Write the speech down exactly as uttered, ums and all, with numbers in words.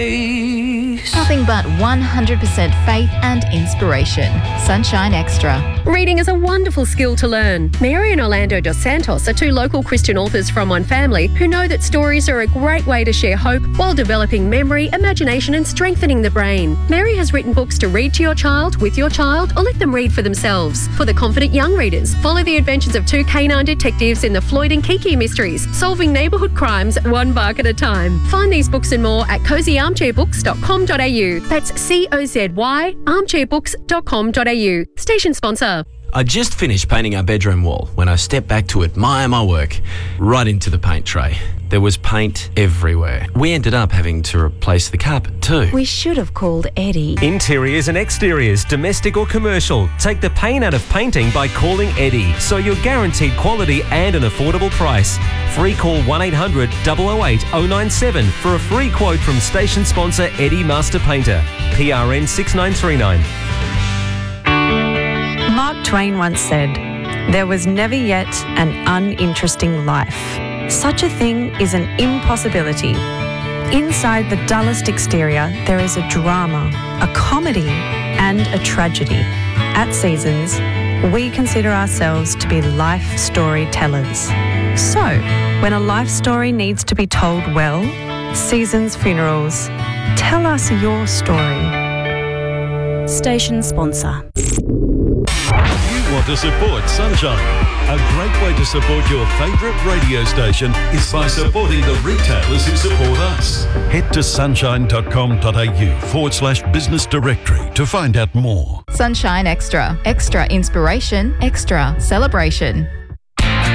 Nothing but one hundred percent faith and inspiration. Sunshine Extra. Reading is a wonderful skill to learn. Mary and Orlando dos Santos are two local Christian authors from one family who know that stories are a great way to share hope while developing memory, imagination and strengthening the brain. Mary has written books to read to your child, with your child, or let them read for themselves. For the confident young readers, follow the adventures of two canine detectives in the Floyd and Kiki mysteries, solving neighbourhood crimes one bark at a time. Find these books and more at cozy armchair books dot com dot a u. That's C O Z Y armchair books dot com dot a u. Station sponsor. I just finished painting our bedroom wall when I stepped back to admire my work. Right into the paint tray. There was paint everywhere. We ended up having to replace the carpet too. We should have called Eddie. Interiors and exteriors, domestic or commercial. Take the pain out of painting by calling Eddie, so you're guaranteed quality and an affordable price. Free call one eight hundred, double oh eight, oh nine seven for a free quote from station sponsor Eddie Master Painter. P R N six nine three nine. Mark Twain once said, "There was never yet an uninteresting life. Such a thing is an impossibility. Inside the dullest exterior, there is a drama, a comedy, and a tragedy. At Seasons, we consider ourselves to be life storytellers. So, when a life story needs to be told well, Seasons Funerals, tell us your story." Station sponsor. You want to support Sunshine? A great way to support your favourite radio station is by supporting the retailers who support us. Head to sunshine dot com dot a u forward slash business directory to find out more. Sunshine Extra. Extra inspiration, extra celebration.